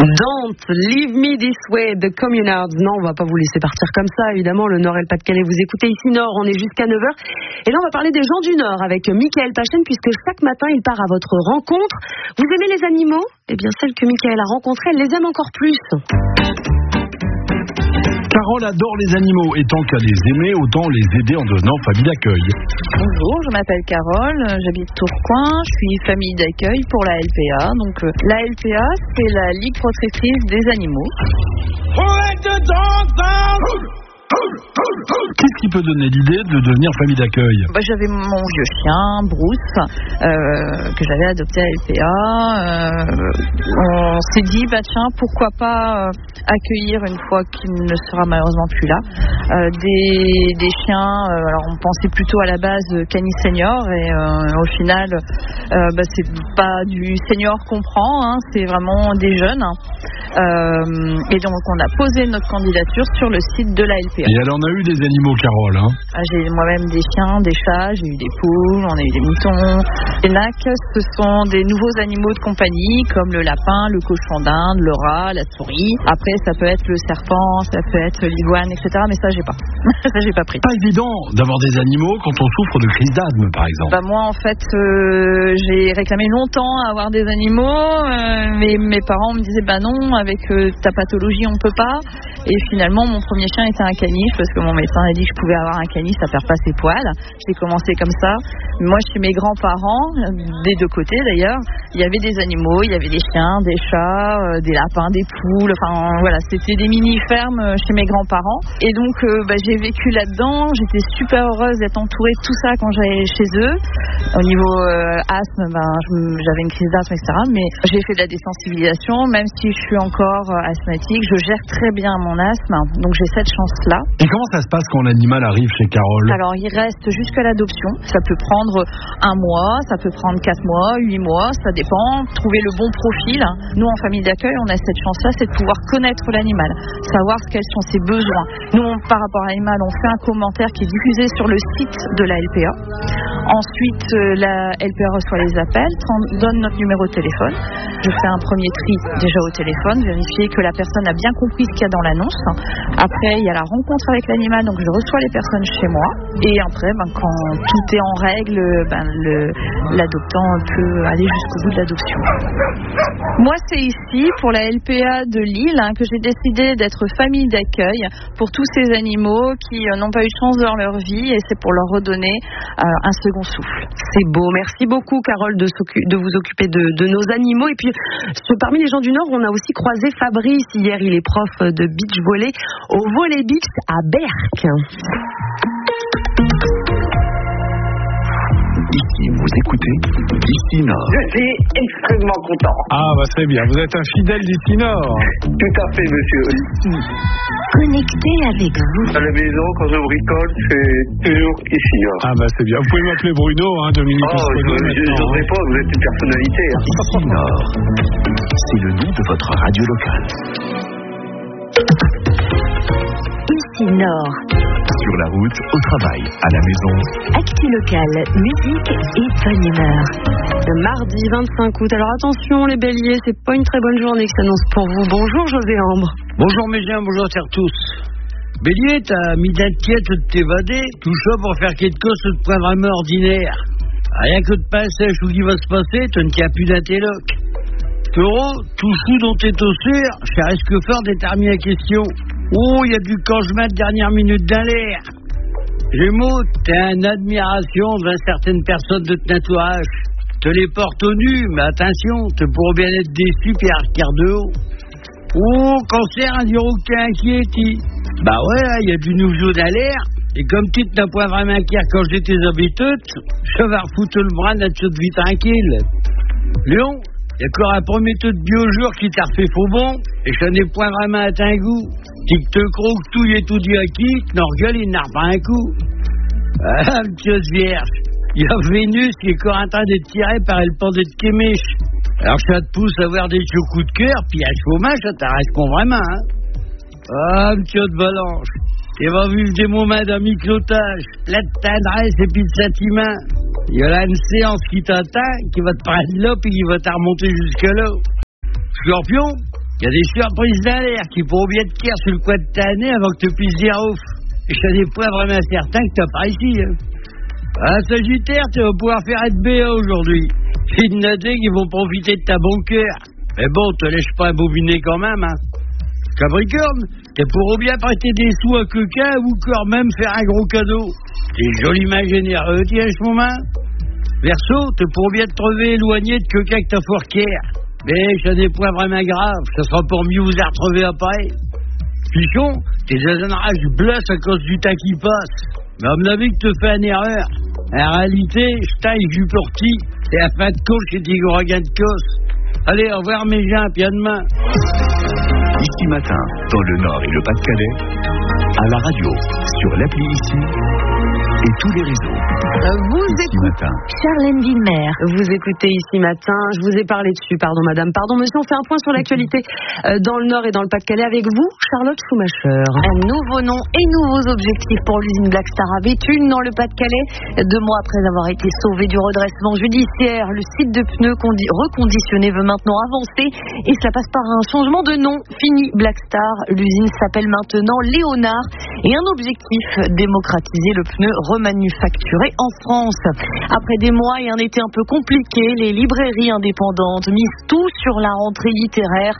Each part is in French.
Don't leave me this way, The Communards. Non, on va pas vous laisser partir comme ça, évidemment. Le Nord et le Pas-de-Calais, vous écoutez ici Nord, on est jusqu'à 9h. Et là, on va parler des gens du Nord avec Michael Pachen, puisque chaque matin, il part à votre rencontre. Vous aimez les animaux ? Eh bien, celles que Michael a rencontrées, elle les aime encore plus. Carole adore les animaux, et tant qu'à les aimer, autant les aider en devenant famille d'accueil. Bonjour, je m'appelle Carole, j'habite Tourcoing, je suis famille d'accueil pour la LPA. Donc la LPA, c'est la Ligue protectrice des animaux. Qu'est-ce qui peut donner l'idée de devenir famille d'accueil ? J'avais mon vieux chien, Bruce, que j'avais adopté à LPA. On s'est dit, tiens, pourquoi pas accueillir une fois qu'il ne sera malheureusement plus là, des chiens. Alors on pensait plutôt à la base Canis Senior et au final, c'est pas du senior qu'on prend, hein, c'est vraiment des jeunes. Et donc on a posé notre candidature sur le site de la LPA. Et elle en a eu des animaux, Carole, hein ? J'ai moi-même des chiens, des chats, j'ai eu des poules, on a eu des moutons. Les nacs, ce sont des nouveaux animaux de compagnie comme le lapin, le cochon d'Inde, le rat, la souris. Après, ça peut être le serpent, ça peut être l'iguane, etc. Mais ça, j'ai pas. Ça, j'ai pas pris. Pas évident d'avoir des animaux quand on souffre de crise d'asthme, par exemple. Moi, en fait, j'ai réclamé longtemps à avoir des animaux, mais mes parents me disaient non, avec ta pathologie, on peut pas. Et finalement, mon premier chien était un caniche parce que mon médecin a dit que je pouvais avoir un caniche, ça perd pas ses poils. J'ai commencé comme ça. Moi, chez mes grands-parents, des deux côtés d'ailleurs, il y avait des animaux, il y avait des chiens, des chats, des lapins, des poules. Enfin, voilà, c'était des mini-fermes chez mes grands-parents. Et donc, j'ai vécu là-dedans. J'étais super heureuse d'être entourée de tout ça quand j'allais chez eux. Au niveau asthme, j'avais une crise d'asthme, etc. Mais j'ai fait de la désensibilisation, même si je suis encore asthmatique, je gère très bien mon asthme. Donc, j'ai cette chance-là. Et comment ça se passe quand l'animal arrive chez Carole ? Alors, il reste jusqu'à l'adoption. Ça peut prendre 1 mois, ça peut prendre 4 mois, 8 mois, ça dépend. Trouver le bon profil. Nous, en famille d'accueil, on a cette chance-là, c'est de pouvoir connaître l'animal, savoir quels sont ses besoins. Nous, par rapport à l'animal, on fait un commentaire qui est diffusé sur le site de la LPA. Ensuite, la LPA reçoit les appels, donne notre numéro de téléphone. Je fais un premier tri déjà au téléphone, vérifier que la personne a bien compris ce qu'il y a dans l'annonce. Après, il y a la rencontre avec l'animal, donc je reçois les personnes chez moi. Et après, quand tout est en règle, l'adoptant peut aller jusqu'au bout de l'adoption. Moi, c'est ici, pour la LPA de Lille, que j'ai décidé d'être famille d'accueil pour tous ces animaux qui n'ont pas eu de chance dans leur vie, et c'est pour leur redonner un second souffle. C'est beau. Merci beaucoup, Carole, de vous occuper de nos animaux. Et puis, parmi les gens du Nord, on a aussi croisé Fabrice hier. Il est prof de beach volley au Volley Beach à Berck. Ici, vous écoutez d'ici Nord. Je suis extrêmement content. C'est bien. Vous êtes un fidèle d'ici Nord. Tout à fait, monsieur. Connecté avec vous. À la maison, quand je bricole, c'est toujours ici. C'est bien. Vous pouvez m'appeler Bruno, Dominique. Je n'oserais pas, vous êtes une personnalité. Ici Nord. C'est le nom de votre radio locale. Ici Nord. Sur la route, au travail, à la maison. Actu locale, musique et bonne humeur. Le mardi 25 août. Alors attention les béliers, c'est pas une très bonne journée qui s'annonce pour vous. Bonjour José Ambre. Bonjour mes gens, bonjour à tous. Bélier, t'as mis d'inquiète de t'évader, tout ça pour faire quelque chose de point vraiment ordinaire. Rien que de pain sèche ou qui va se passer, tu ne tiens plus d'intelloc. Taureau, tout chou dont t'es au sûr, je risque fort déterminer la question. Il y a du changement de dernière minute dans l'air. Gémeaux, t'es en admiration devant certaines personnes de ton entourage. Te les portes au nu, mais attention, te pourras bien être déçu puis à regard de haut. Cancer, un dirou que t'es inquiet, il y a du nouveau dans l'air. Et comme tu n'as pas vraiment inquiet quand j'ai tes habitudes, je vais refoutre le bras dans toute vie tranquille. Lion, il y a encore un premier taux de biojour qui t'a refait faux bon, et je n'ai point vraiment atteint un goût. Qui te croque tout et tout dit à qui, que n'orgueille, il n'a pas un coup. Monsieur Vierge, il y a Vénus qui est encore en train d'être tirée par le pan de Kémiche. Alors ça te pousse à avoir des chauds coups de cœur, puis à chômage, ça t'arrête qu'on vraiment, monsieur de Balanche, tu vas vivre des moments d'amiclotage, plein de tendresse et puis de sentiment. Il y a là une séance qui t'attend, qui va te prendre là, puis qui va te remonter jusque là. Scorpion, Il y a des surprises dans l'air qui pourront bien te cuire sur le coin de ta nez avant que tu puisses dire ouf. Et je n'ai pas vraiment certain que t'as pas ici. Hein. Ah, Sagittaire, tu vas pouvoir faire être BA aujourd'hui. J'ai de noter qu'ils vont profiter de ta bon cœur. Mais bon, te laisse pas bobiner quand même, hein. Capricorne, tu pourras bien prêter des sous à quelqu'un ou encore même faire un gros cadeau. T'es joliment généreux, tiens, ce moment. Verseau, tu pourras bien te trouver éloigné de quelqu'un que t'as forquère. Mais ça n'est pas vraiment grave, ça sera pour mieux vous y retrouver après. Pichon, t'es dans un rage blesse à cause du temps qui passe. Mais à mon avis que tu fais une erreur. En réalité, je taille du porti. C'est la fin de course chez tes gros regains de cosse. Allez, au revoir mes gens, puis à demain. Ici Matin, dans le Nord et le Pas-de-Calais, à la radio, sur l'appli Ici et tous les réseaux. Vous écoutez Charlène Villemer. Vous écoutez Ici Matin. Je vous ai parlé dessus, pardon madame. Pardon monsieur, on fait un point sur l'actualité dans le Nord et dans le Pas-de-Calais avec vous, Charlotte Schumacher. Un nouveau nom et nouveaux objectifs pour l'usine Black Star à Béthune dans le Pas-de-Calais. 2 mois après avoir été sauvé du redressement judiciaire, le site de pneus reconditionné veut maintenant avancer et cela passe par un changement de nom. Fini Black Star, l'usine s'appelle maintenant Léonard et un objectif, démocratiser le pneu remanufacturé en France. Après des mois et un été un peu compliqué, les librairies indépendantes misent tout sur la rentrée littéraire.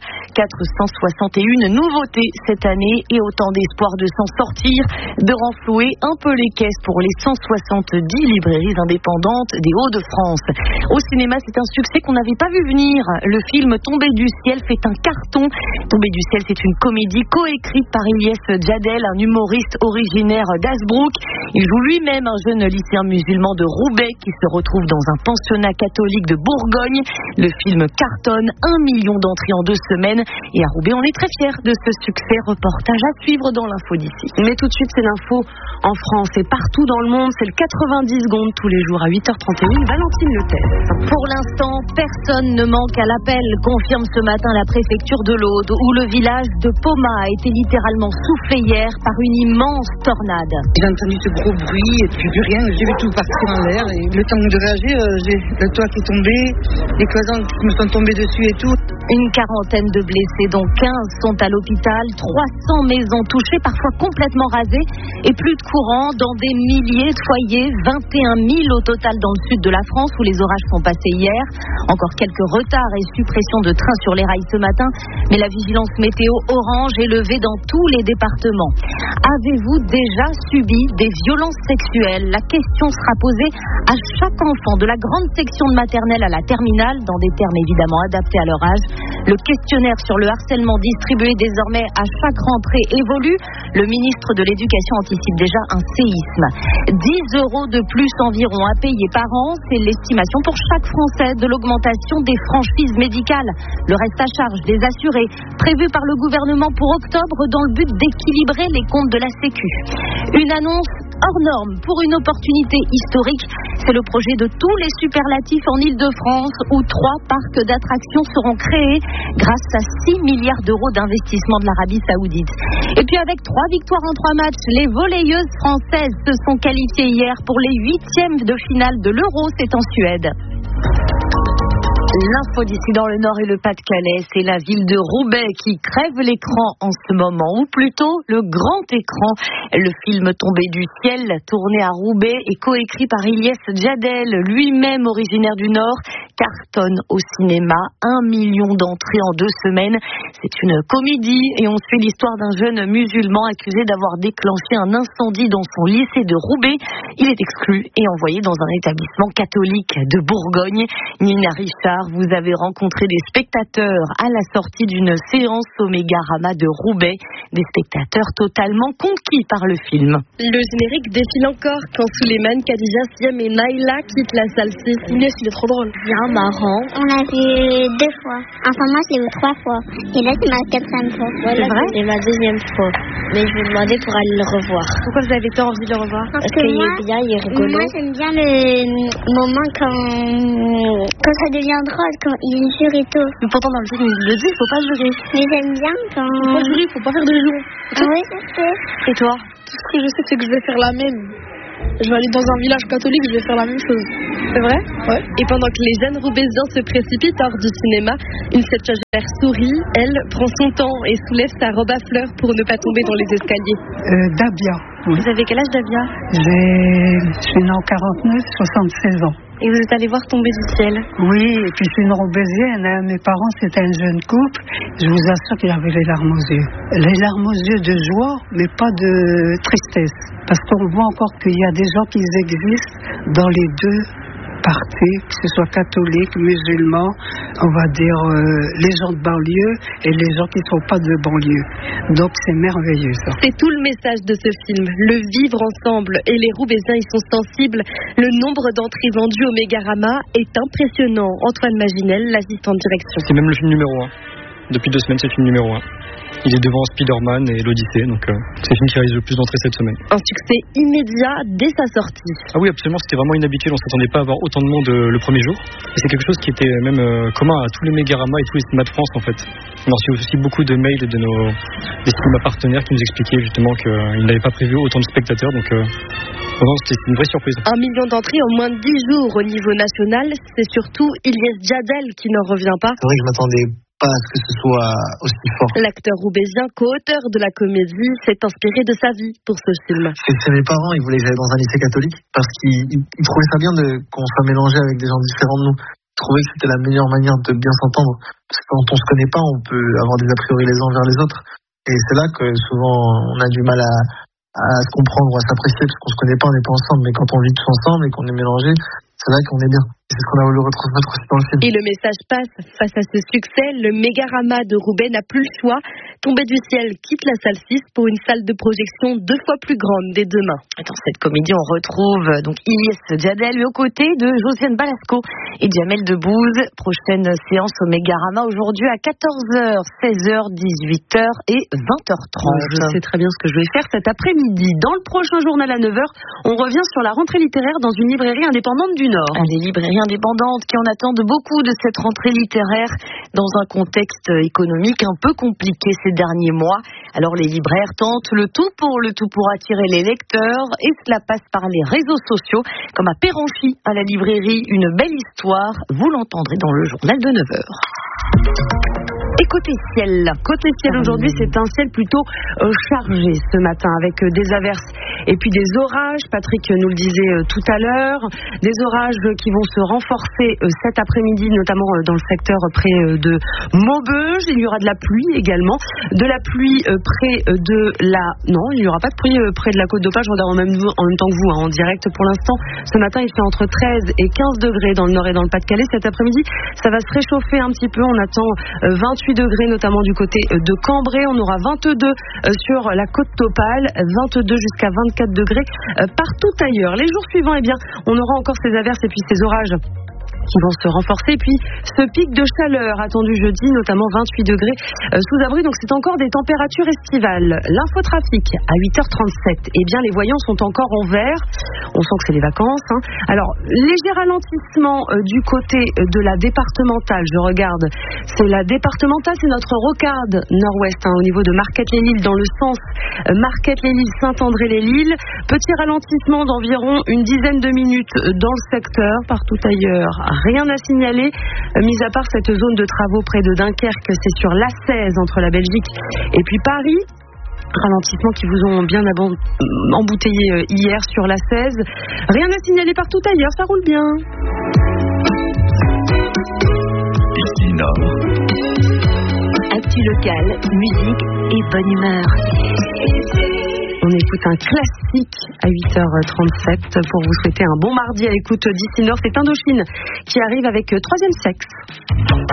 461 nouveautés cette année et autant d'espoir de s'en sortir, de renflouer un peu les caisses pour les 170 librairies indépendantes des Hauts-de-France. Au cinéma, c'est un succès qu'on n'avait pas vu venir. Le film Tombé du ciel fait un carton. Tombé du ciel, c'est une comédie coécrite par Ilyes Djadel, un humoriste originaire d'Hazebrouck. Il joue lui-même un jeune lycéen musulman de Roubaix qui se retrouve dans un pensionnat catholique de Bourgogne. Le film cartonne, 1 million d'entrées en 2 semaines. Et à Roubaix, on est très fiers de ce succès. Reportage à suivre dans l'info d'ici. Mais tout de suite, c'est l'info en France et partout dans le monde. C'est le 90 secondes tous les jours à 8h31. Valentine Le Thèse. Pour l'instant, personne ne manque à l'appel, confirme ce matin la préfecture de l'Aude, où le village de Poma a été littéralement soufflé hier par une immense tornade. J'ai entendu ce gros bruit et puis plus rien. J'ai vu tout partir en l'air. Et le temps de réagir, j'ai le toit qui est tombé, les cloisons qui me sont tombées dessus et tout. Une quarantaine de blessés, dont 15 sont à l'hôpital, 300 maisons touchées, parfois complètement rasées, et plus de courant dans des milliers de foyers, 21 000 au total dans le sud de la France où les orages sont passés hier. Encore quelques retards et suppressions de trains sur les rails ce matin, mais la vigilance météo orange est levée dans tous les départements. Avez-vous déjà subi des violences sexuelles? La question sera posée à chaque enfant, de la grande section de maternelle à la terminale, dans des termes évidemment adaptés à leur âge. Le questionnaire sur le harcèlement distribué désormais à chaque rentrée évolue. Le ministre de l'Éducation anticipe déjà un séisme. 10 € de plus environ à payer par an, c'est l'estimation pour chaque Français de l'augmentation des franchises médicales. Le reste à charge des assurés, prévu par le gouvernement pour octobre dans le but d'équilibrer les comptes de la Sécu. Une annonce hors norme pour une opportunité historique. C'est le projet de tous les superlatifs en Île-de-France où 3 parcs d'attractions seront créés grâce à 6 milliards d'euros d'investissement de l'Arabie Saoudite. Et puis avec 3 victoires en 3 matchs, les volleyeuses françaises se sont qualifiées hier pour les 8e de finale de l'Euro, c'est en Suède. L'info d'ici dans le Nord et le Pas-de-Calais, c'est la ville de Roubaix qui crève l'écran en ce moment, ou plutôt le grand écran. Le film Tombé du ciel, tourné à Roubaix et coécrit par Ilyes Djadel, lui-même originaire du Nord, cartonne au cinéma, 1 million d'entrées en 2 semaines. C'est une comédie et on suit l'histoire d'un jeune musulman accusé d'avoir déclenché un incendie dans son lycée de Roubaix. Il est exclu et envoyé dans un établissement catholique de Bourgogne. Nina Richard, vous avez rencontré des spectateurs à la sortie d'une séance au Mégarama de Roubaix, des spectateurs totalement conquis par le film. Le générique défile encore quand Souleymane, Khadija, Siam et Naïla quittent la salle 6. Inès, il est trop drôle. Bien marrant. On l'a vu 2 fois. Enfin, moi, je l'ai vu 3 fois. Et là, c'est ma 4e fois. Ouais, c'est vrai? C'est ma 2e fois. Mais je vais demander pour aller le revoir. Pourquoi vous avez tant envie de le revoir? Parce qu'il est bien, il est rigolo. Moi, j'aime bien le moment quand ça devient drôle, quand il jure et tout. Mais pourtant, dans le film, il le dit, il faut pas jurer. Mais j'aime bien quand... Faut pas jurer, il faut pas faire de jeu. Ah oui, je sais. Et toi? Tout ce que je sais, c'est que je vais faire la même. Je vais aller dans un village catholique, je vais faire la même chose. C'est vrai ? Ouais. Et pendant que les jeunes Roubaisiens se précipitent hors du cinéma, une stagère sourit, elle prend son temps et soulève sa robe à fleurs pour ne pas tomber dans les escaliers. Dabia. Oui. Vous avez quel âge, Dabia ? Je suis née en 49, 76 ans. Et vous êtes allée voir tomber du ciel ? Oui, et puis je suis une Roubaisienne. Hein. Mes parents, c'était un jeune couple. Je vous assure qu'il avait les larmes aux yeux. Les larmes aux yeux de joie, mais pas de tristesse. Parce qu'on voit encore qu'il y a des gens qui existent dans les deux partis, que ce soit catholiques, musulmans, on va dire les gens de banlieue et les gens qui ne sont pas de banlieue. Donc c'est merveilleux ça. C'est tout le message de ce film, le vivre ensemble, et les Roubaisiens y sont sensibles. Le nombre d'entrées vendues au Mégarama est impressionnant. Antoine Maginel, l'assistant de direction. C'est même le film numéro 1. Depuis 2 semaines, c'est le film numéro 1. Il est devant Spider-Man et l'Odyssée, donc c'est le film qui réalise le plus d'entrées cette semaine. Un succès immédiat dès sa sortie. Ah oui, absolument, c'était vraiment inhabituel, on ne s'attendait pas à avoir autant de monde le premier jour. Et c'est quelque chose qui était même commun à tous les Mégarama et tous les cinémas de France en fait. On a reçu aussi beaucoup de mails des cinémas partenaires qui nous expliquaient justement qu'ils n'avaient pas prévu autant de spectateurs, donc c'était une vraie surprise. 1 million d'entrées en moins de 10 jours au niveau national, c'est surtout Ilyes Djadel qui n'en revient pas. C'est vrai que je m'attendais pas à ce que ce soit aussi fort. L'acteur roubaisien, co-auteur de la comédie, s'est inspiré de sa vie pour ce film. C'est mes parents, ils voulaient que j'aille dans un lycée catholique parce qu'ils trouvaient ça bien qu'on soit mélangé avec des gens différents de nous. Ils trouvaient que c'était la meilleure manière de bien s'entendre. Parce que quand on se connaît pas, on peut avoir des a priori les uns envers les autres. Et c'est là que souvent on a du mal à se comprendre ou à s'apprécier parce qu'on se connaît pas, on n'est pas ensemble. Mais quand on vit tous ensemble et qu'on est mélangés, c'est là qu'on est bien. C'est ce qu'on a voulu retransmettre aussi dans le film. Et le message passe. Face à ce succès, le Mégarama de Roubaix n'a plus le choix. Tombé du ciel quitte la salle 6 pour une salle de projection 2 fois plus grande dès demain. Dans cette comédie, on retrouve donc Ilyes Djadel, aux côtés de Josiane Balasco et Jamel Debbouze. Prochaine séance au Mégarama aujourd'hui à 14h, 16h, 18h et 20h30. Je sais très bien ce que je vais faire cet après-midi. Dans le prochain journal à 9h, on revient sur la rentrée littéraire dans une librairie indépendante du Nord. Des librairies indépendantes qui en attendent beaucoup de cette rentrée littéraire dans un contexte économique un peu compliqué ces derniers mois. Alors les libraires tentent le tout pour attirer les lecteurs et cela passe par les réseaux sociaux comme à Péranchy à la librairie Une belle histoire. Vous l'entendrez dans le journal de 9h. Et côté ciel aujourd'hui, c'est un ciel plutôt chargé ce matin avec des averses et puis des orages. Patrick nous le disait tout à l'heure, des orages qui vont se renforcer cet après-midi, notamment dans le secteur près de Maubeuge. Il y aura de la pluie également, de la pluie près de la... Non, il n'y aura pas de pluie près de la Côte d'Opale. Je regarde en même temps que vous, en direct pour l'instant. Ce matin, il fait entre 13 et 15 degrés dans le Nord et dans le Pas-de-Calais. Cet après-midi, ça va se réchauffer un petit peu. On attend 28 degrés notamment du côté de Cambrai. On aura 22 sur la Côte d'Opale, 22 jusqu'à 24 degrés partout ailleurs. Les jours suivants, eh bien, on aura encore ces averses et puis ces orages qui vont se renforcer. Puis ce pic de chaleur attendu jeudi, notamment 28 degrés sous abri. Donc c'est encore des températures estivales. L'infotrafic à 8h37. Eh bien les voyants sont encore en vert. On sent que c'est les vacances. Alors léger ralentissement du côté de la départementale. Je regarde. C'est la départementale, c'est notre rocade nord-ouest au niveau de Marquette-les-Lilles dans le sens Marquette-les-Lilles, Saint-André-les-Lilles. Petit ralentissement d'environ une dizaine de minutes dans le secteur. Partout ailleurs, rien à signaler, mis à part cette zone de travaux près de Dunkerque, c'est sur l'A16 entre la Belgique et puis Paris. Ralentissement qui vous ont bien embouteillé hier sur l'A16. Rien à signaler partout ailleurs, ça roule bien. Ici Nord. Actu locale, musique et bonne humeur. On écoute un classique à 8h37 pour vous souhaiter un bon mardi à l'écoute d'Ici Nord. C'est Indochine qui arrive avec Troisième Sexe.